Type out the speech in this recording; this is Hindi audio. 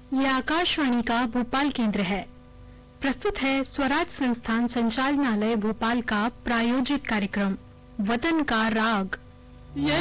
यह आकाशवाणी का भोपाल केंद्र है। प्रस्तुत है स्वराज संस्थान संचालनालय भोपाल का प्रायोजित कार्यक्रम वतन का राग।